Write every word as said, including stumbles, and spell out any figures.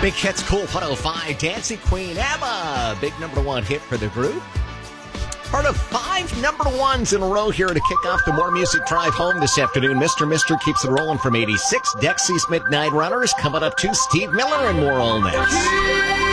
Big Hits Cool one oh five, Dancing Queen Emma, big number one hit for the group. Part of five number ones in a row here to kick off the More Music Drive home this afternoon. Mister Mister keeps it rolling from eighty-six. Dexy's Midnight Runners coming up to Steve Miller and more all next.